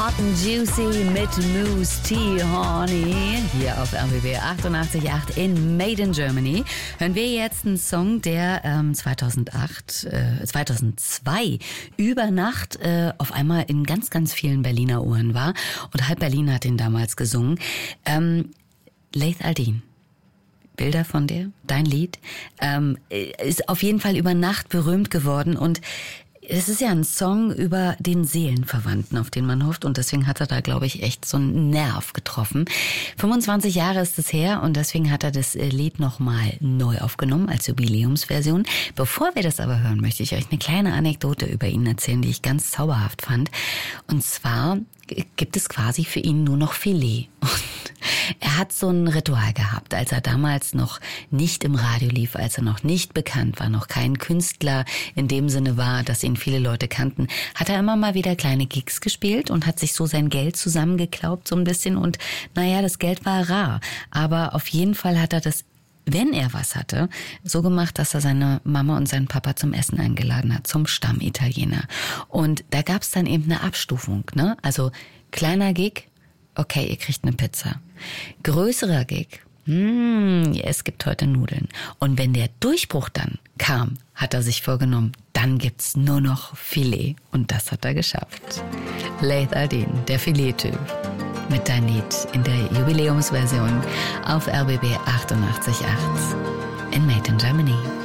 Hot and Juicy mit Moose Tea Honey hier auf RBB 88.8 in Made in Germany. Hören wir jetzt einen Song, der 2002 über Nacht auf einmal in ganz, ganz vielen Berliner Ohren war. Und halb Berlin hat ihn damals gesungen. Laith Al-Deen. Bilder von dir, dein Lied, ist auf jeden Fall über Nacht berühmt geworden und es ist ja ein Song über den Seelenverwandten, auf den man hofft und deswegen hat er da, glaube ich, echt so einen Nerv getroffen. 25 Jahre ist es her und deswegen hat er das Lied nochmal neu aufgenommen als Jubiläumsversion. Bevor wir das aber hören, möchte ich euch eine kleine Anekdote über ihn erzählen, die ich ganz zauberhaft fand. Und zwar gibt es quasi für ihn nur noch Filet. Und er hat so ein Ritual gehabt, als er damals noch nicht im Radio lief, als er noch nicht bekannt war, noch kein Künstler in dem Sinne war, dass ihn viele Leute kannten, hat er immer mal wieder kleine Gigs gespielt und hat sich so sein Geld zusammengeklaubt so ein bisschen und naja, das Geld war rar. Aber auf jeden Fall hat er das, wenn er was hatte, so gemacht, dass er seine Mama und seinen Papa zum Essen eingeladen hat, zum Stammitaliener. Und da gab es dann eben eine Abstufung, ne? Also kleiner Gig, okay, ihr kriegt eine Pizza. Größerer Gig, es gibt heute Nudeln. Und wenn der Durchbruch dann kam, hat er sich vorgenommen, dann gibt's nur noch Filet. Und das hat er geschafft. Laith Al-Deen, der Filet-Typ. Mit deinem Lied in der Jubiläumsversion auf RBB 88.8 in Made in Germany.